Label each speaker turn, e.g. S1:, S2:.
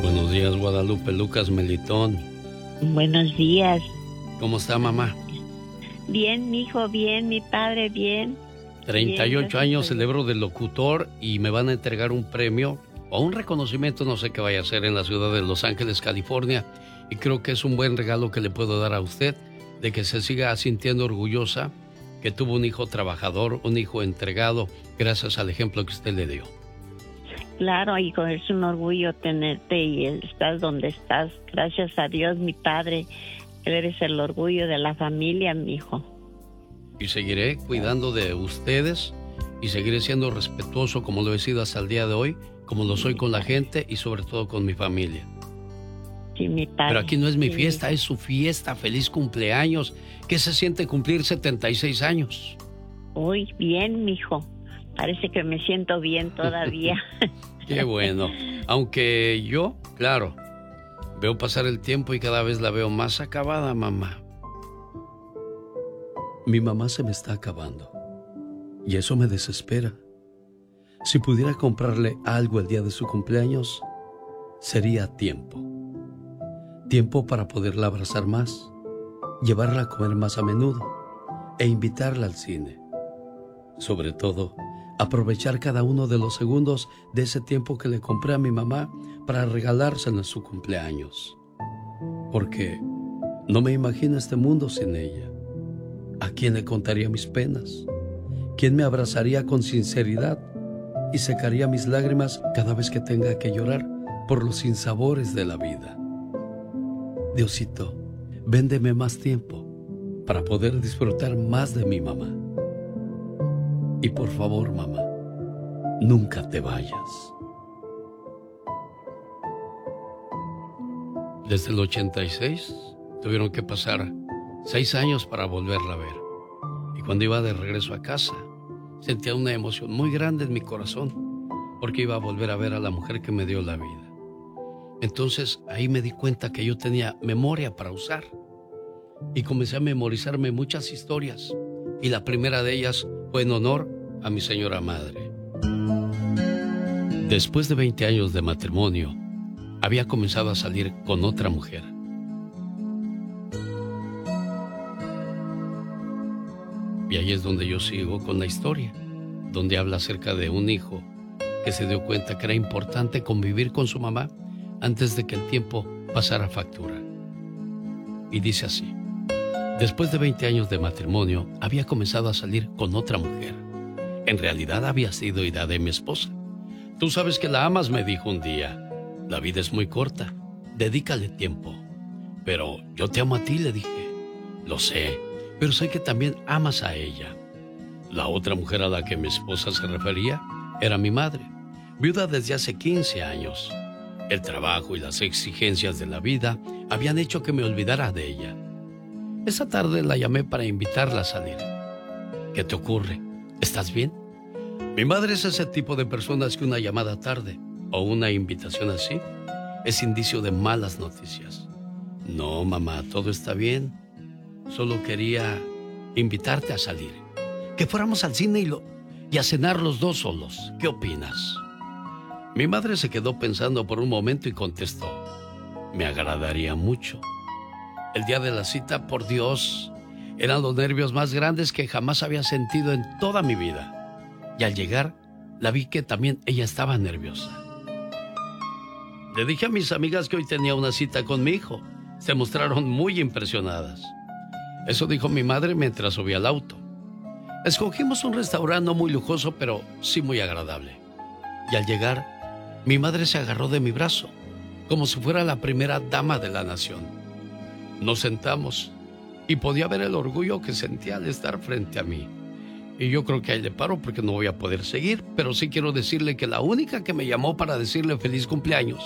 S1: Buenos días, Guadalupe. Lucas Melitón.
S2: Buenos días.
S1: ¿Cómo está, mamá?
S2: Bien, mi hijo, bien, mi padre, bien.
S1: 38 años celebro de locutor y me van a entregar un premio o un reconocimiento, no sé qué vaya a hacer, en la ciudad de Los Ángeles, California. Y creo que es un buen regalo que le puedo dar a usted, de que se siga sintiendo orgullosa que tuvo un hijo trabajador, un hijo entregado, gracias al ejemplo que usted le dio.
S2: Claro, hijo, es un orgullo tenerte y estás donde estás. Gracias a Dios, mi padre. Eres el orgullo de la familia, mi hijo.
S1: Y seguiré cuidando de ustedes y seguiré siendo respetuoso como lo he sido hasta el día de hoy, como lo soy con la gente y sobre todo con mi familia.
S2: Sí, mi padre.
S1: Pero aquí no es mi fiesta, es su fiesta. Feliz cumpleaños. ¿Qué se siente cumplir 76 años?
S2: Uy, bien, mi hijo. Parece que me siento bien todavía.
S1: Qué bueno. Aunque yo, claro, veo pasar el tiempo y cada vez la veo más acabada, mamá. Mi mamá se me está acabando y eso me desespera. Si pudiera comprarle algo el día de su cumpleaños, sería tiempo. Tiempo para poderla abrazar más, llevarla a comer más a menudo e invitarla al cine. Sobre todo, aprovechar cada uno de los segundos de ese tiempo que le compré a mi mamá para regalárselo en su cumpleaños. Porque no me imagino este mundo sin ella. ¿A quién le contaría mis penas? ¿Quién me abrazaría con sinceridad y secaría mis lágrimas cada vez que tenga que llorar por los sinsabores de la vida? Diosito, véndeme más tiempo para poder disfrutar más de mi mamá. Y por favor, mamá, nunca te vayas. Desde el 86 tuvieron que pasar 6 años para volverla a ver. Y cuando iba de regreso a casa, sentía una emoción muy grande en mi corazón, porque iba a volver a ver a la mujer que me dio la vida. Entonces ahí me di cuenta que yo tenía memoria para usar. Y comencé a memorizarme muchas historias. Y la primera de ellas fue en honor a mi señora madre. Después de 20 años de matrimonio, había comenzado a salir con otra mujer. Y ahí es donde yo sigo con la historia, donde habla acerca de un hijo que se dio cuenta que era importante convivir con su mamá antes de que el tiempo pasara factura. Y dice así: después de 20 años de matrimonio, había comenzado a salir con otra mujer. En realidad había sido idea de mi esposa. Tú sabes que la amas, me dijo un día. La vida es muy corta, dedícale tiempo. Pero yo te amo a ti, le dije. Lo sé, pero sé que también amas a ella. La otra mujer a la que mi esposa se refería era mi madre, viuda desde hace 15 años. El trabajo y las exigencias de la vida habían hecho que me olvidara de ella. Esa tarde la llamé para invitarla a salir. ¿Qué te ocurre? ¿Estás bien? Mi madre es ese tipo de personas que una llamada tarde o una invitación así es indicio de malas noticias. No, mamá, todo está bien. Solo quería invitarte a salir. Que fuéramos al cine y a cenar los dos solos. ¿Qué opinas? Mi madre se quedó pensando por un momento y contestó: me agradaría mucho. El día de la cita, por Dios, eran los nervios más grandes que jamás había sentido en toda mi vida. Y al llegar, la vi que también ella estaba nerviosa. Le dije a mis amigas que hoy tenía una cita con mi hijo. Se mostraron muy impresionadas. Eso dijo mi madre mientras subía al auto. Escogimos un restaurante no muy lujoso, pero sí muy agradable. Y al llegar, mi madre se agarró de mi brazo, como si fuera la primera dama de la nación. Nos sentamos y podía ver el orgullo que sentía al estar frente a mí. Y yo creo que ahí le paro porque no voy a poder seguir, pero sí quiero decirle que la única que me llamó para decirle feliz cumpleaños